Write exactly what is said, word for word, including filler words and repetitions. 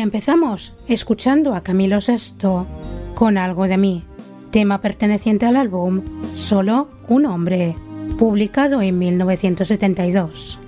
empezamos escuchando a Camilo Sesto con Algo de mí, tema perteneciente al álbum Solo un hombre, publicado en mil novecientos setenta y dos.